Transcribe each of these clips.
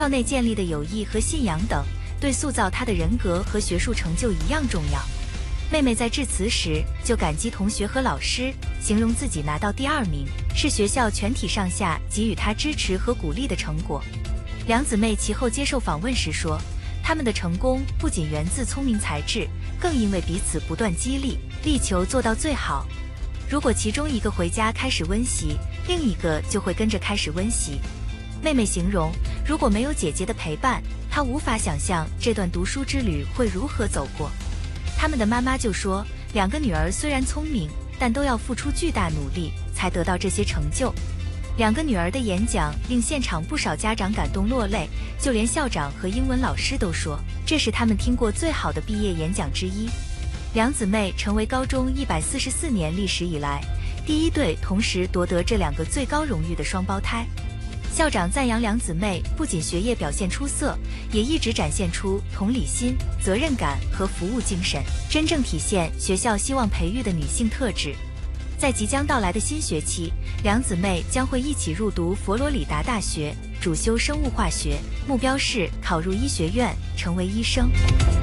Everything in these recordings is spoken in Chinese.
校内建立的友谊和信仰等，对塑造他的人格和学术成就一样重要。妹妹在致辞时就感激同学和老师，形容自己拿到第2名是学校全体上下给予她支持和鼓励的成果。两姊妹其后接受访问时说，她们的成功不仅源自聪明才智，更因为彼此不断激励，力求做到最好。如果其中一个回家开始温习，另一个就会跟着开始温习。妹妹形容，如果没有姐姐的陪伴，她无法想象这段读书之旅会如何走过。他们的妈妈就说，2个女儿虽然聪明，但都要付出巨大努力才得到这些成就。2个女儿的演讲令现场不少家长感动落泪，就连校长和英文老师都说，这是他们听过最好的毕业演讲之一。两姊妹成为高中144年历史以来第1对同时夺得这2个最高荣誉的双胞胎。校长赞扬两姊妹不仅学业表现出色，也一直展现出同理心、责任感和服务精神，真正体现学校希望培育的女性特质。在即将到来的新学期，两姊妹将会一起入读佛罗里达大学，主修生物化学，目标是考入医学院，成为医生。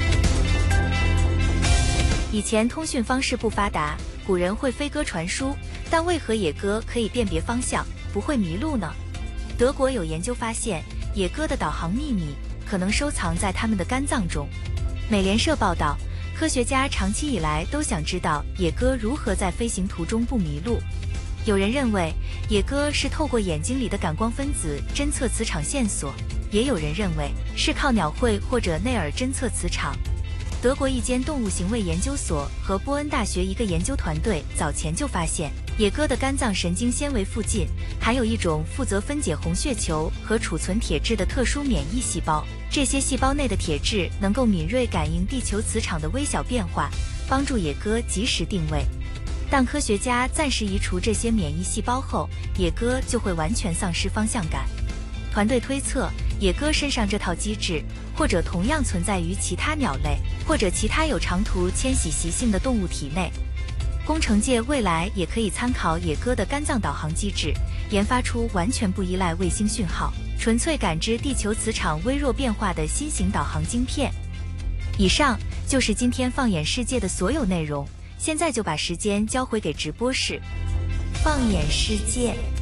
以前通讯方式不发达，古人会飞鸽传书，但为何野鸽可以辨别方向，不会迷路呢？德国有研究发现，野鸽的导航秘密可能收藏在它们的肝脏中。美联社报道，科学家长期以来都想知道野鸽如何在飞行途中不迷路。有人认为野鸽是透过眼睛里的感光分子侦测磁场线索，也有人认为是靠鸟喙或者内耳侦测磁场。德国一间动物行为研究所和波恩大学一个研究团队早前就发现，野鸽的肝脏神经纤维附近含有一种负责分解红血球和储存铁质的特殊免疫细胞，这些细胞内的铁质能够敏锐感应地球磁场的微小变化，帮助野鸽及时定位。当科学家暂时移除这些免疫细胞后，野鸽就会完全丧失方向感。团队推测，野鸽身上这套机制或者同样存在于其他鸟类或者其他有长途迁徙习性的动物体内。工程界未来也可以参考野鸽的肝脏导航机制，研发出完全不依赖卫星讯号，纯粹感知地球磁场微弱变化的新型导航晶片。以上就是今天放眼世界的所有内容，现在就把时间交回给直播室。放眼世界。